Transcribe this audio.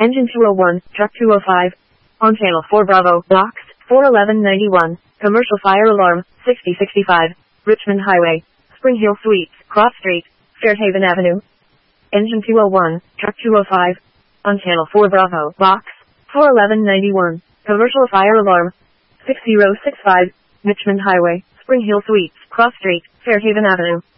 Engine 201, Truck 205. On Channel 4 Bravo, Box 41191. Commercial fire alarm, 6065. Richmond Highway. Spring Hill Suites, Cross Street, Fairhaven Avenue. Engine 201, Truck 205. On Channel 4 Bravo, Box 41191. Commercial fire alarm, 6065. Richmond Highway. Spring Hill Suites, Cross Street, Fairhaven Avenue.